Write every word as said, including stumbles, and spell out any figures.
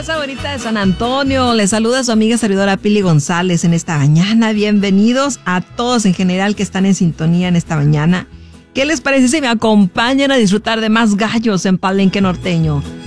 raza bonita de San Antonio. Les saluda su amiga servidora Pili González en esta mañana. Bienvenidos a todos en general que están en sintonía en esta mañana. ¿Qué les parece si me acompañan a disfrutar de más gallos en Palenque Norteño?